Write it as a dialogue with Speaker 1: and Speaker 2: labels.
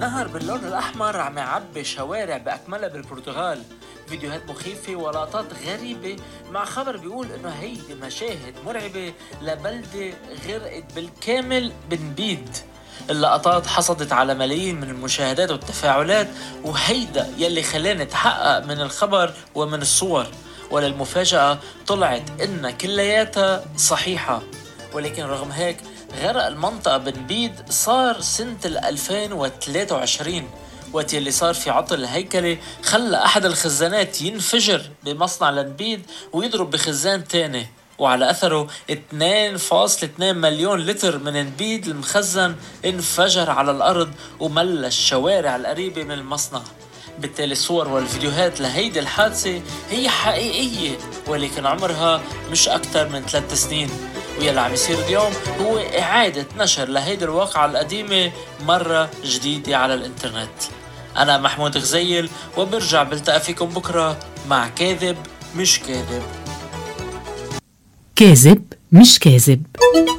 Speaker 1: نهر باللون الأحمر عم يعبي شوارع بأكملها بالبرتغال. فيديوهات مخيفة ولقطات غريبة مع خبر بيقول إنه هيدي مشاهد مرعبة لبلدة غرقت بالكامل بنبيد. اللقطات حصدت على ملايين من المشاهدات والتفاعلات، وهيدا يلي خلاني اتحقق من الخبر ومن الصور. وللمفاجأة طلعت إن كلياتها صحيحة. ولكن رغم هيك غرق المنطقة بنبيد صار سنة 2023، وقت يلي صار في عطل الهيكلة خلى أحد الخزانات ينفجر بمصنع لنبيد ويضرب بخزان تاني، وعلى أثره 2.2 مليون لتر من نبيد المخزن انفجر على الأرض وملى الشوارع القريبة من المصنع. بالتالي الصور والفيديوهات لهيدي الحادثة هي حقيقية، ولكن عمرها مش أكتر من 3 سنين. ويلا عم يصير اليوم هو إعادة نشر لهيدي الواقعة القديمة مرة جديدة على الإنترنت. أنا محمود غزيل، وبرجع بلتقى فيكم بكرة مع كاذب مش كاذب.
Speaker 2: كاذب مش كاذب.